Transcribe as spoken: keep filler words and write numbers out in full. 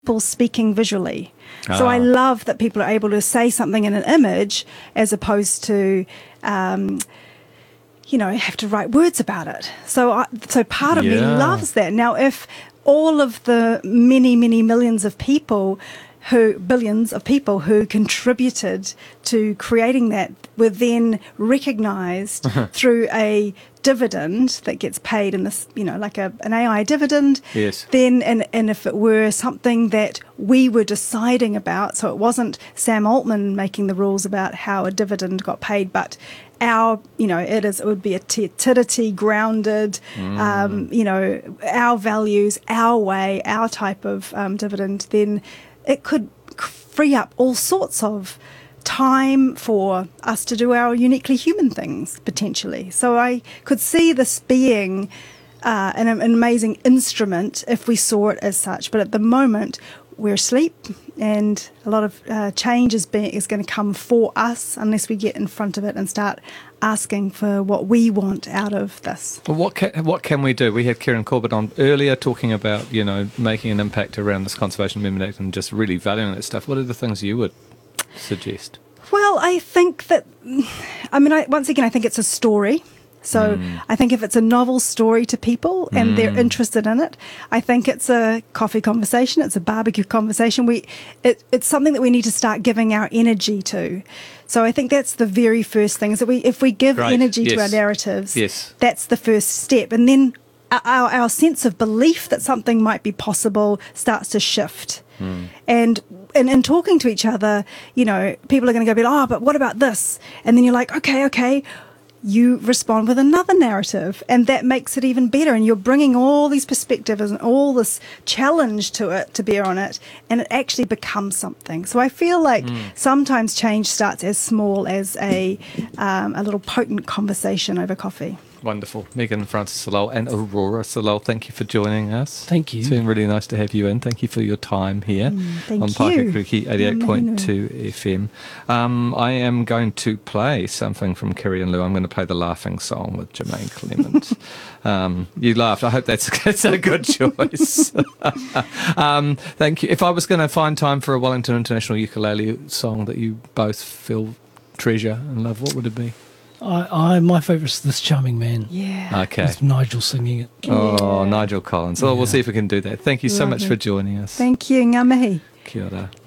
people speaking visually. So I love that people are able to say something in an image as opposed to, um, you know, have to write words about it. So, I, so part of me Yeah. loves that. Now, if all of the many, many millions of people who, billions of people who contributed to creating that were then recognised through a dividend that gets paid in this, you know, like a, an A I dividend, Yes. then, and, and if it were something that we were deciding about, so it wasn't Sam Altman making the rules about how a dividend got paid, but our, you know, it is, it would be a utility grounded, Mm. um, you know, our values, our way, our type of um, dividend, then it could free up all sorts of time for us to do our uniquely human things, potentially. So I could see this being uh, an, an amazing instrument if we saw it as such. But at the moment, we're asleep, and a lot of uh, change is, being, is going to come for us unless we get in front of it and start asking for what we want out of this. Well, what can, what can we do? We had Kieran Corbett on earlier talking about, you know, making an impact around this Conservation Amendment Act and just really valuing that stuff. What are the things you would suggest? Well, I think that, I mean, I, once again, I think it's a story. So Mm. I think if it's a novel story to people and Mm. they're interested in it, I think it's a coffee conversation, it's a barbecue conversation. We, it, it's something that we need to start giving our energy to. So I think that's the very first thing, is that we, if we give Great. energy to Yes. our narratives, Yes. that's the first step. And then our, our sense of belief that something might be possible starts to shift. Mm. And in, in talking to each other, you know, people are going to go, oh, but what about this? And then you're like, okay, okay. You respond with another narrative, and that makes it even better. And you're bringing all these perspectives and all this challenge to it, to bear on it, and it actually becomes something. So I feel like Mm. sometimes change starts as small as a um, a little potent conversation over coffee. Wonderful. Megan Francis Salol and Aurora Salol, thank you for joining us. Thank you. It's been really nice to have you in. Thank you for your time here Mm, thank on you. Paikakiriki eighty-eight point two F M. Um, I am going to play something from Kerry and Lou. I'm going to play the Laughing Song with Jermaine Clement. um, you laughed. I hope that's, that's a good choice. um, thank you. If I was going to find time for a Wellington International ukulele song that you both feel treasure and love, what would it be? I, I my favourite's This Charming Man. Yeah. Okay. With Nigel singing it. Oh, Yeah. Nigel Collins. Well, we'll Yeah. see if we can do that. Thank you so much Lovely. for joining us. Thank you, ngā mihi. Kia ora.